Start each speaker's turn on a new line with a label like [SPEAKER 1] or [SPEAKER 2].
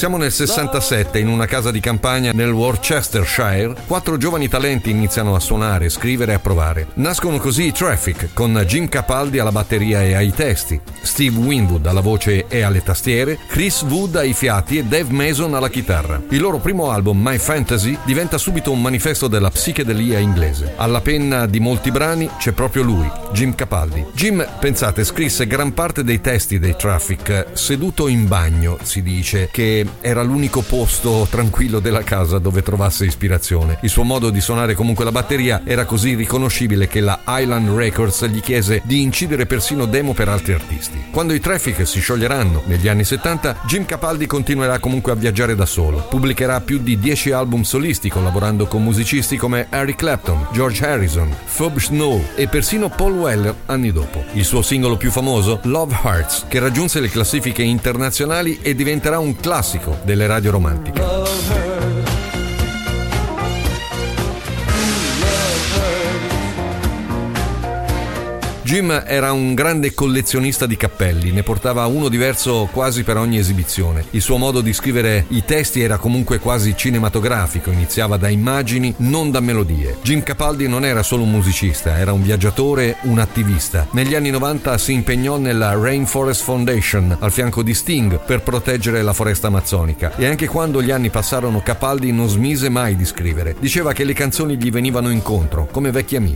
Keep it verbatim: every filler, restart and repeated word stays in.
[SPEAKER 1] Siamo nel sessantasette, in una casa di campagna nel Worcestershire. Quattro giovani talenti iniziano a suonare, scrivere e a provare. Nascono così i Traffic, con Jim Capaldi alla batteria e ai testi, Steve Winwood alla voce e alle tastiere, Chris Wood ai fiati e Dave Mason alla chitarra. Il loro primo album, My Fantasy, diventa subito un manifesto della psichedelia inglese. Alla penna di molti brani c'è proprio lui, Jim Capaldi. Jim, pensate, scrisse gran parte dei testi dei Traffic seduto in bagno, si dice, che era l'unico posto tranquillo della casa dove trovasse ispirazione. Il suo modo di suonare comunque la batteria era così riconoscibile che la Island Records gli chiese di incidere persino demo per altri artisti. Quando i Traffic si scioglieranno negli anni settanta, Jim Capaldi continuerà comunque a viaggiare da solo. Pubblicherà più di dieci album solisti collaborando con musicisti come Eric Clapton, George Harrison, Phoebe Snow e persino Paul Weller anni dopo. Il suo singolo più famoso, Love Hurts, che raggiunse le classifiche internazionali e diventerà un classico delle radio romantiche. Jim era un grande collezionista di cappelli, ne portava uno diverso quasi per ogni esibizione. Il suo modo di scrivere i testi era comunque quasi cinematografico, iniziava da immagini, non da melodie. Jim Capaldi non era solo un musicista, era un viaggiatore, un attivista. Negli anni novanta si impegnò nella Rainforest Foundation al fianco di Sting per proteggere la foresta amazzonica, e anche quando gli anni passarono Capaldi non smise mai di scrivere. Diceva che le canzoni gli venivano incontro, come vecchi amici.